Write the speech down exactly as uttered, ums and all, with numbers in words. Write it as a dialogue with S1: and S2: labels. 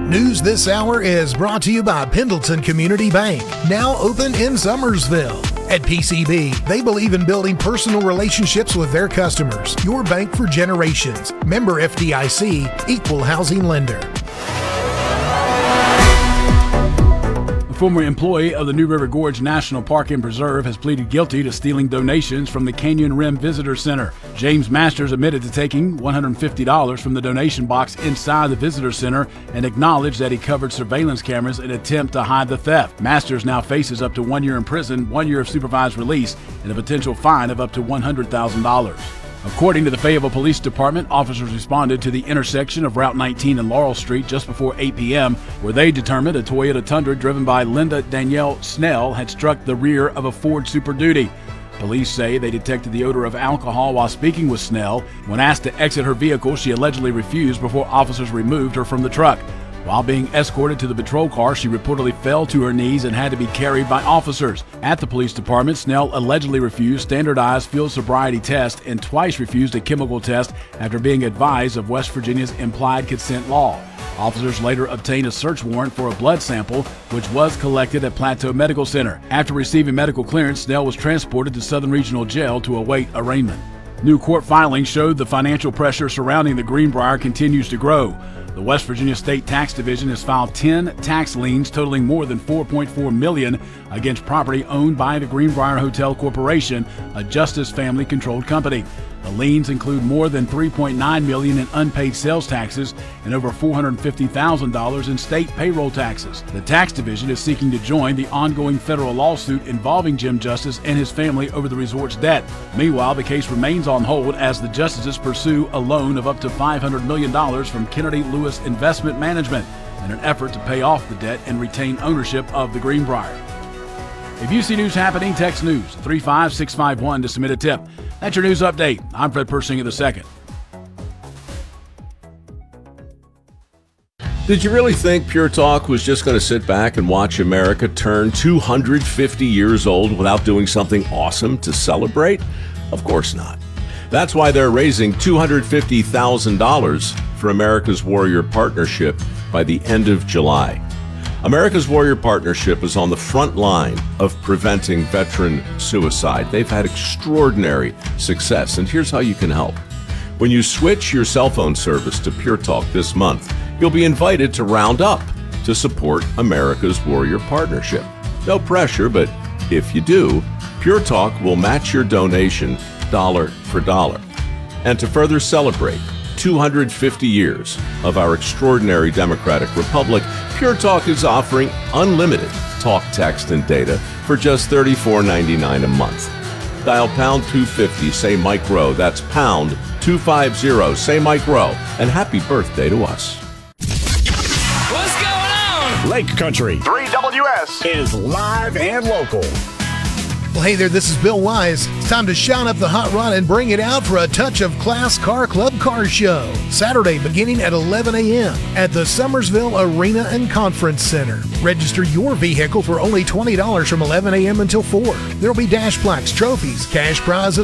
S1: News this hour is brought to you by Pendleton Community Bank, now open in Summersville. At P C B, they believe in building personal relationships with their customers. Your bank for generations. Member F D I C, Equal Housing Lender.
S2: A former employee of the New River Gorge National Park and Preserve has pleaded guilty to stealing donations from the Canyon Rim Visitor Center. James Masters admitted to taking one hundred fifty dollars from the donation box inside the visitor center and acknowledged that he covered surveillance cameras in an attempt to hide the theft. Masters now faces up to one year in prison, one year of supervised release, and a potential fine of up to one hundred thousand dollars. According to the Fayetteville Police Department, officers responded to the intersection of Route nineteen and Laurel Street just before eight p.m., where they determined a Toyota Tundra driven by Linda Danielle Snell had struck the rear of a Ford Super Duty. Police say they detected the odor of alcohol while speaking with Snell. When asked to exit her vehicle, she allegedly refused before officers removed her from the truck. While being escorted to the patrol car, she reportedly fell to her knees and had to be carried by officers. At the police department, Snell allegedly refused standardized field sobriety tests and twice refused a chemical test after being advised of West Virginia's implied consent law. Officers later obtained a search warrant for a blood sample, which was collected at Plateau Medical Center. After receiving medical clearance, Snell was transported to Southern Regional Jail to await arraignment. New court filings showed the financial pressure surrounding the Greenbrier continues to grow. The West Virginia State Tax Division has filed ten tax liens totaling more than four point four million dollars against property owned by the Greenbrier Hotel Corporation, a Justice family-controlled company. The liens include more than three point nine million dollars in unpaid sales taxes and over four hundred fifty thousand dollars in state payroll taxes. The tax division is seeking to join the ongoing federal lawsuit involving Jim Justice and his family over the resort's debt. Meanwhile, the case remains on hold as the Justices pursue a loan of up to five hundred million dollars from Kennedy Lewis Investment Management in an effort to pay off the debt and retain ownership of the Greenbrier. If you see news happening, text news three five six five one to submit a tip. That's your news update. I'm Fred Persinger the second.
S3: Did you really think Pure Talk was just going to sit back and watch America turn two hundred fifty years old without doing something awesome to celebrate? Of course not. That's why they're raising two hundred fifty thousand dollars for America's Warrior Partnership by the end of July. America's Warrior Partnership is on the front line of preventing veteran suicide. They've had extraordinary success, and here's how you can help. When you switch your cell phone service to Pure Talk this month, you'll be invited to round up to support America's Warrior Partnership. No pressure, but if you do, Pure Talk will match your donation dollar for dollar. And to further celebrate two hundred fifty years of our extraordinary democratic republic, Pure Talk is offering unlimited talk, text, and data for just thirty-four ninety-nine a month. Dial pound two fifty, say Mike Rowe. That's pound two fifty, say Mike Rowe. And happy birthday to us.
S4: What's going on?
S5: Lake Country
S6: three W S
S5: is live and local.
S1: Well, hey there, this is Bill Wise. It's time to shout up the hot rod and bring it out for a touch of class Car Club Car Show. Saturday beginning at eleven a.m. at the Summersville Arena and Conference Center. Register your vehicle for only twenty dollars from eleven a.m. until four. There will be dash plaques, trophies, cash prizes,